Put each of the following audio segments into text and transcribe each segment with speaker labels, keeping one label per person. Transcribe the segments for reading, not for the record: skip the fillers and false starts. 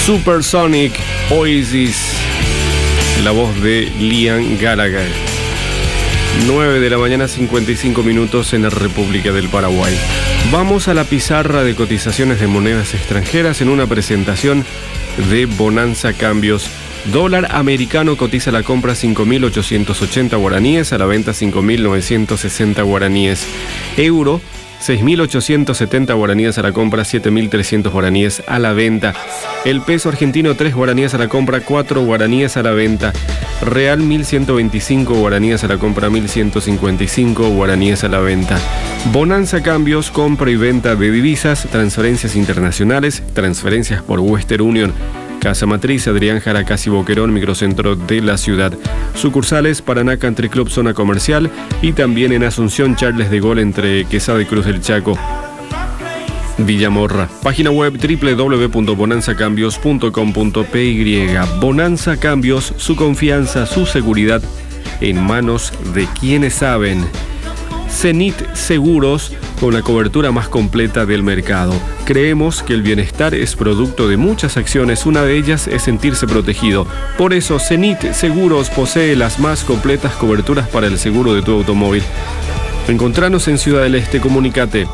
Speaker 1: Supersonic, Oasis, la voz de Liam Gallagher. 9 de la mañana, 55 minutos en la República del Paraguay. Vamos a la pizarra de cotizaciones de monedas extranjeras en una presentación de Bonanza Cambios. Dólar americano cotiza a la compra 5.880 guaraníes, a la venta 5.960 guaraníes. Euro 6.870 guaraníes a la compra, 7.300 guaraníes a la venta. El peso argentino, 3 guaraníes a la compra, 4 guaraníes a la venta. Real, 1.125 guaraníes a la compra, 1.155 guaraníes a la venta. Bonanza Cambios, compra y venta de divisas, transferencias internacionales, transferencias por Western Union. Casa Matriz, Adrián Jaracas y Boquerón, microcentro de la ciudad. Sucursales, Paraná Country Club, zona comercial, y también en Asunción, Charles de Gaulle, entre Quesada y Cruz del Chaco, Villamorra. Página web www.bonanzacambios.com.py. Bonanza Cambios, su confianza, su seguridad en manos de quienes saben. Zenit Seguros, con la cobertura más completa del mercado. Creemos que el bienestar es producto de muchas acciones, una de ellas es sentirse protegido. Por eso, Zenit Seguros posee las más completas coberturas para el seguro de tu automóvil. Encontranos en Ciudad del Este, comunicate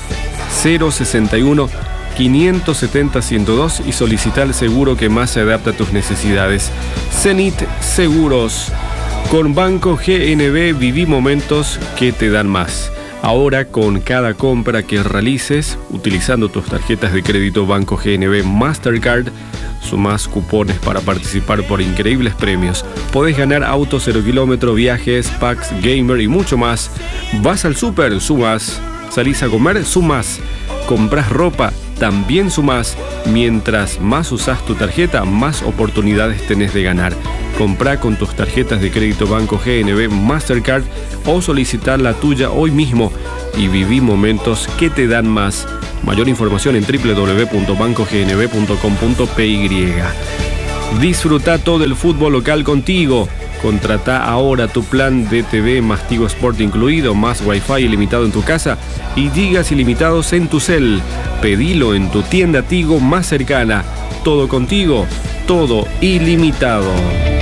Speaker 1: 061 570 102 y solicita el seguro que más se adapta a tus necesidades. Zenit Seguros. Con Banco GNB viví momentos que te dan más. Ahora, con cada compra que realices utilizando tus tarjetas de crédito Banco GNB Mastercard, sumás cupones para participar por increíbles premios. Podés ganar autos 0 kilómetro, viajes, packs, gamer y mucho más. Vas al súper, sumás. Salís a comer, sumás. Comprás ropa, también sumás. Mientras más usás tu tarjeta, más oportunidades tenés de ganar. Comprá con tus tarjetas de crédito Banco GNB Mastercard o solicitar la tuya hoy mismo y viví momentos que te dan más. Mayor información en www.bancognb.com.py. Disfruta todo el fútbol local contigo. Contratá ahora tu plan de TV más Tigo Sport incluido, más Wi-Fi ilimitado en tu casa y gigas ilimitados en tu cel. Pedilo en tu tienda Tigo más cercana. Todo contigo, todo ilimitado.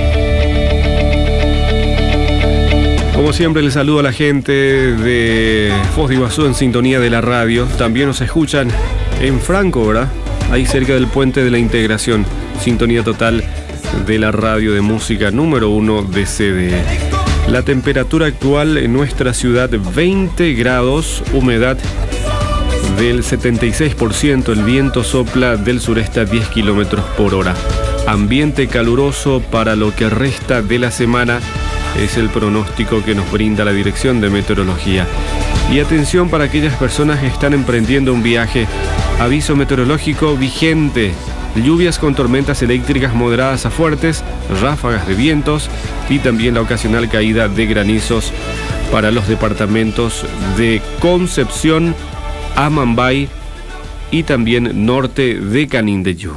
Speaker 1: Como siempre, les saludo a la gente de Foz de Iguazú en sintonía de la radio. También nos escuchan en Franco, ¿verdad? Ahí cerca del Puente de la Integración. Sintonía total de la radio de música número 1 de CDE. La temperatura actual en nuestra ciudad, 20 grados, humedad del 76%, el viento sopla del sureste a 10 kilómetros por hora. Ambiente caluroso para lo que resta de la semana. Es el pronóstico que nos brinda la Dirección de Meteorología. Y atención para aquellas personas que están emprendiendo un viaje. Aviso meteorológico vigente. Lluvias con tormentas eléctricas moderadas a fuertes, ráfagas de vientos y también la ocasional caída de granizos para los departamentos de Concepción, Amambay y también norte de Canindeyú.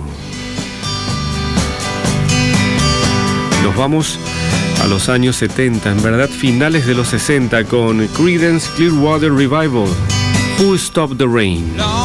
Speaker 1: Nos vamos a los años 70, en verdad finales de los 60, con Creedence Clearwater Revival, Who Stopped the Rain.